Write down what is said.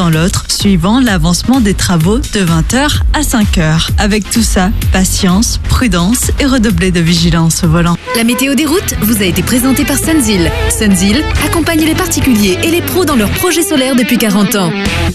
dans l'autre, suivant l'avancement des travaux de 20h à 5h. Avec tout ça, patience, prudence et redoubler de vigilance au volant. La météo des routes vous a été présentée par Sunzil. Sunzil accompagne les particuliers et les pros dans leurs projets solaires depuis 40 ans.